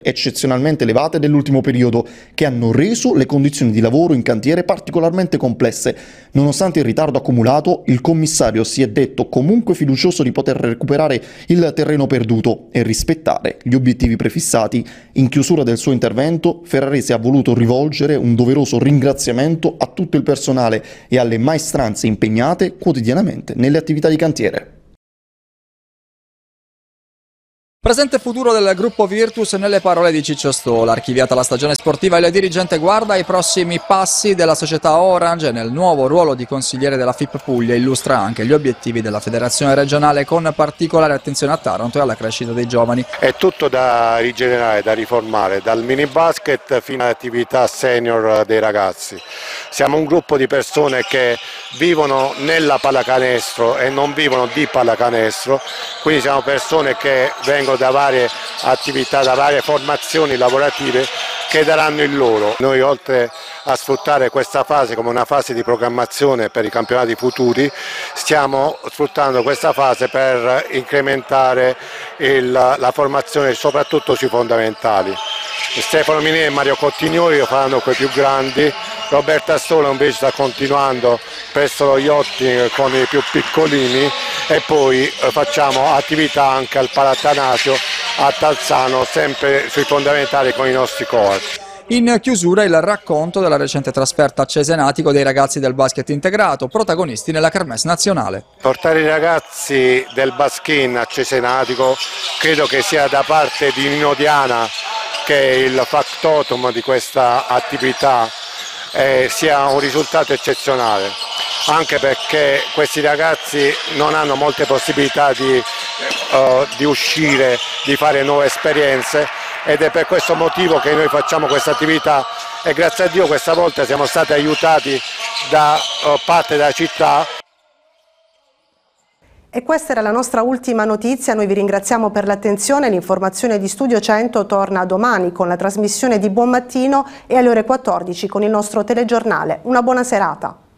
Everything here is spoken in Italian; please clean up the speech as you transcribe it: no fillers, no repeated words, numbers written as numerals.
eccezionalmente elevate dell'ultimo periodo, che hanno reso le condizioni di lavoro in cantiere particolarmente complesse. Nonostante il ritardo accumulato, il commissario si è detto comunque fiducioso di poter recuperare il terreno perduto e rispettare gli obiettivi prefissati. In chiusura del suo intervento, Ferrarese ha voluto rivolgere un doveroso ringraziamento a tutto il personale e alle maestranze impegnate quotidianamente nelle attività di cantiere. Presente e futuro del gruppo Virtus nelle parole di Ciccio Stola. Archiviata la stagione sportiva, il dirigente guarda ai prossimi passi della società Orange e nel nuovo ruolo di consigliere della FIP Puglia illustra anche gli obiettivi della federazione regionale con particolare attenzione a Taranto e alla crescita dei giovani. È tutto da rigenerare, da riformare, dal mini basket fino all'attività senior dei ragazzi. Siamo un gruppo di persone che vivono nella pallacanestro e non vivono di pallacanestro, quindi siamo persone che vengono da varie attività, da varie formazioni lavorative che daranno il loro. Noi, oltre a sfruttare questa fase come una fase di programmazione per i campionati futuri, stiamo sfruttando questa fase per incrementare la formazione soprattutto sui fondamentali. Stefano Minier e Mario Cottignori lo faranno con i più grandi, Roberta Stola invece sta continuando presso lo yachting con i più piccolini e poi facciamo attività anche al Palatanasio a Talzano, sempre sui fondamentali con i nostri coach. In chiusura il racconto della recente trasferta a Cesenatico dei ragazzi del basket integrato, protagonisti nella kermesse nazionale. Portare i ragazzi del Baschin a Cesenatico credo che sia da parte di Nino Diana, che è il factotum di questa attività, sia un risultato eccezionale, anche perché questi ragazzi non hanno molte possibilità di uscire, di fare nuove esperienze, ed è per questo motivo che noi facciamo questa attività e grazie a Dio questa volta siamo stati aiutati da parte della città. E questa era la nostra ultima notizia, noi vi ringraziamo per l'attenzione, l'informazione di Studio 100 torna domani con la trasmissione di Buon Mattino e alle ore 14 con il nostro telegiornale. Una buona serata.